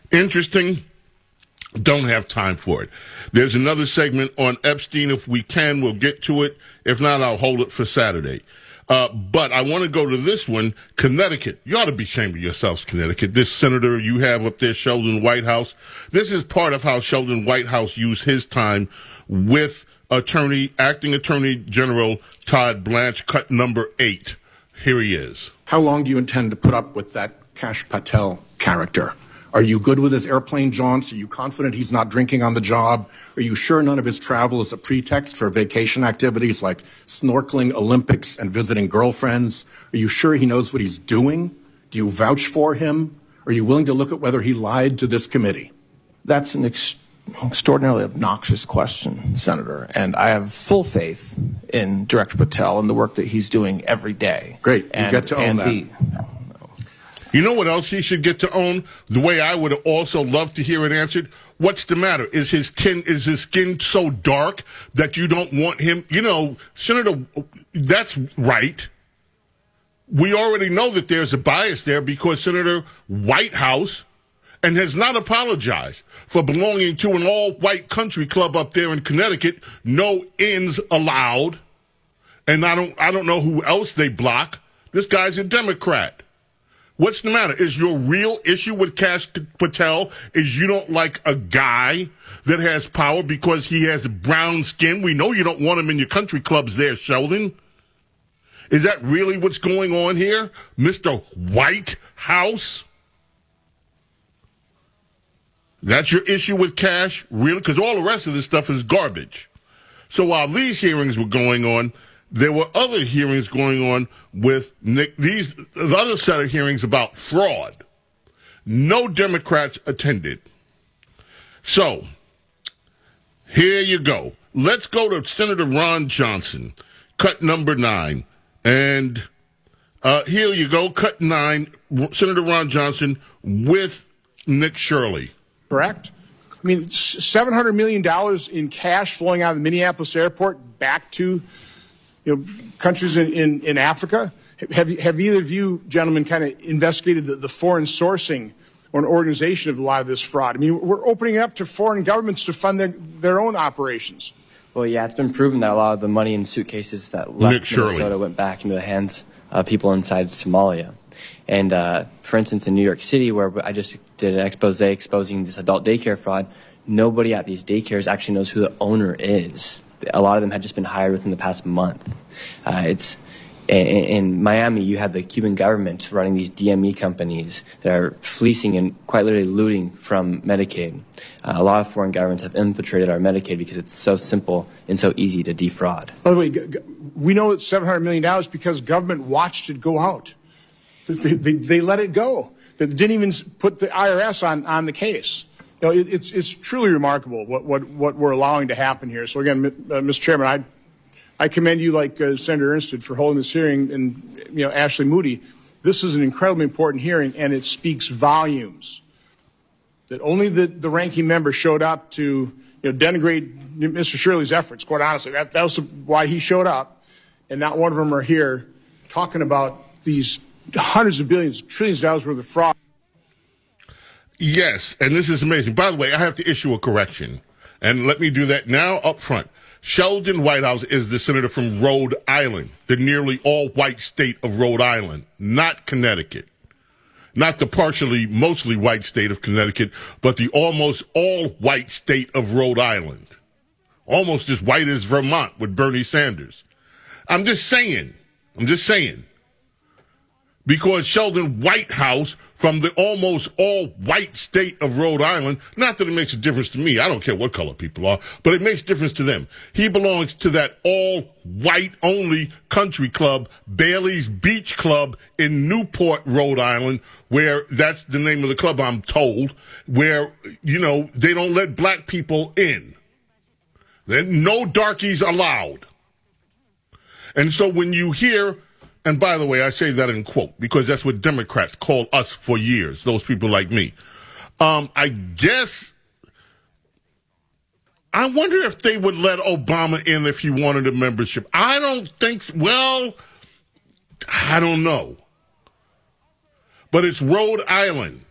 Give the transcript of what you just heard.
Interesting. Don't have time for it. There's another segment on Epstein. If we can, we'll get to it. If not, I'll hold it for Saturday. But I want to go to this one, Connecticut. You ought to be ashamed of yourselves, Connecticut. This senator you have up there, Sheldon Whitehouse. This is part of how Sheldon Whitehouse used his time with acting Attorney General Todd Blanche, cut number 8. Here he is. How long do you intend to put up with that Kash Patel character? Are you good with his airplane jaunts? Are you confident he's not drinking on the job? Are you sure none of his travel is a pretext for vacation activities like snorkeling, Olympics, and visiting girlfriends? Are you sure he knows what he's doing? Do you vouch for him? Are you willing to look at whether he lied to this committee? That's an extraordinarily obnoxious question, Senator, and I have full faith in Director Patel and the work that he's doing every day. Great. You get to own that. You know what else he should get to own? The way I would also love to hear it answered. What's the matter? Is his skin so dark that you don't want him? You know, Senator, that's right. We already know that there's a bias there because Senator Whitehouse and has not apologized for belonging to an all-white country club up there in Connecticut. No ins allowed. And I don't know who else they block. This guy's a Democrat. What's the matter? Is your real issue with Kash Patel is you don't like a guy that has power because he has brown skin? We know you don't want him in your country clubs there, Sheldon. Is that really what's going on here, Mr. Whitehouse? That's your issue with Kash? Really? Because all the rest of this stuff is garbage. So while these hearings were going on, there were other hearings going on with Nick. The other set of hearings about fraud. No Democrats attended. So, here you go. Let's go to Senator Ron Johnson, cut number 9. And here you go, cut 9, Senator Ron Johnson with Nick Shirley. Correct? I mean, $700 million in cash flowing out of the Minneapolis airport back to countries in Africa. Have either of you gentlemen kind of investigated the foreign sourcing or an organization of a lot of this fraud? I mean, we're opening up to foreign governments to fund their own operations. Well, yeah, it's been proven that a lot of the money in suitcases that left Minnesota went back into the hands of people inside Somalia. And for instance, in New York City, where I just did an expose exposing this adult daycare fraud, nobody at these daycares actually knows who the owner is. A lot of them had just been hired within the past month. In Miami, you have the Cuban government running these DME companies that are fleecing and quite literally looting from Medicaid. A lot of foreign governments have infiltrated our Medicaid because it's so simple and so easy to defraud. By the way, we know it's $700 million because government watched it go out. They let it go. They didn't even put the IRS on the case. It's truly remarkable what we're allowing to happen here. So again, Mr. Chairman, I commend you, like Senator Ernst, for holding this hearing, and Ashley Moody. This is an incredibly important hearing, and it speaks volumes that only the ranking member showed up to denigrate Mr. Shirley's efforts. Quite honestly, that was why he showed up, and not one of them are here talking about these hundreds of billions, trillions of dollars worth of fraud. Yes, and this is amazing. By the way, I have to issue a correction, and let me do that now up front. Sheldon Whitehouse is the senator from Rhode Island, the nearly all-white state of Rhode Island, not Connecticut. Not the mostly white state of Connecticut, but the almost all-white state of Rhode Island. Almost as white as Vermont with Bernie Sanders. I'm just saying. Because Sheldon Whitehouse from the almost all-white state of Rhode Island, not that it makes a difference to me, I don't care what color people are, but it makes a difference to them. He belongs to that all-white only country club, Bailey's Beach Club in Newport, Rhode Island, where that's the name of the club, I'm told, where, they don't let black people in. Then no darkies allowed. And so when you hear... And by the way, I say that in quote, because that's what Democrats call us for years, those people like me. I wonder if they would let Obama in if he wanted a membership. I don't think, I don't know. But it's Rhode Island.